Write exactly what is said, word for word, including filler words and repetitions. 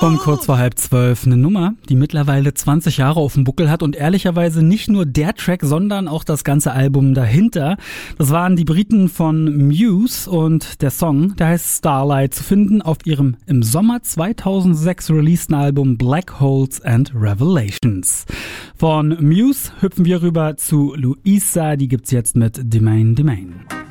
Um kurz vor halb zwölf eine Nummer, die mittlerweile zwanzig Jahre auf dem Buckel hat und ehrlicherweise nicht nur der Track, sondern auch das ganze Album dahinter. Das waren die Briten von Muse und der Song, der heißt Starlight, zu finden auf ihrem im Sommer zweitausendsechs releaseden Album Black Holes and Revelations. Von Muse hüpfen wir rüber zu Luisa, die gibt's jetzt mit Domain Domain.